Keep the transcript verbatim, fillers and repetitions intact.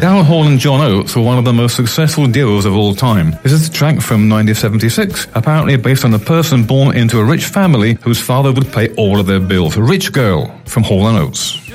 Daryl Hall and John Oates were one of the most successful duos of all time. This is a track from nineteen seventy-six, apparently based on a person born into a rich family whose father would pay all of their bills. Rich Girl from Hall and Oates.